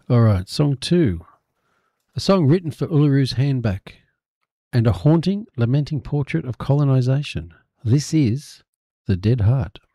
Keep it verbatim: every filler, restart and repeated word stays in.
All right, song two. A song written for Ulleru's handback and a haunting, lamenting portrait of colonisation. This is The Dead Heart.